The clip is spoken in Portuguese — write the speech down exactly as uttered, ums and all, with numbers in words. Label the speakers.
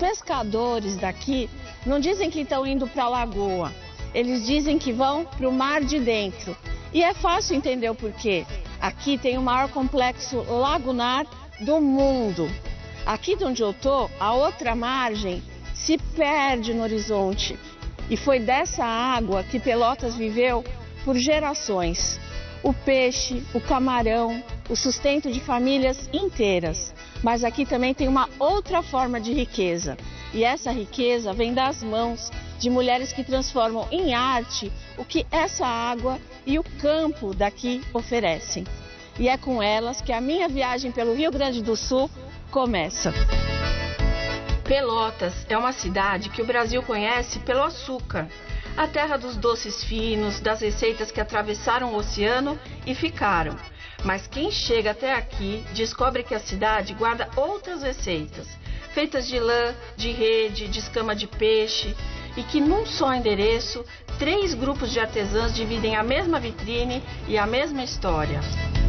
Speaker 1: pescadores daqui não dizem que estão indo para a lagoa, eles dizem que vão para o mar de dentro. E é fácil entender o porquê. Aqui tem o maior complexo lagunar do mundo. Aqui de onde eu tô, a outra margem se perde no horizonte. E foi dessa água que Pelotas viveu por gerações. O peixe, o camarão, o sustento de famílias inteiras. Mas aqui também tem uma outra forma de riqueza. E essa riqueza vem das mãos de mulheres que transformam em arte o que essa água e o campo daqui oferecem. E é com elas que a minha viagem pelo Rio Grande do Sul começa. Pelotas é uma cidade que o Brasil conhece pelo açúcar, a terra dos doces finos, das receitas que atravessaram o oceano e ficaram. Mas quem chega até aqui descobre que a cidade guarda outras receitas, feitas de lã, de rede, de escama de peixe, e que num só endereço, três grupos de artesãs dividem a mesma vitrine e a mesma história.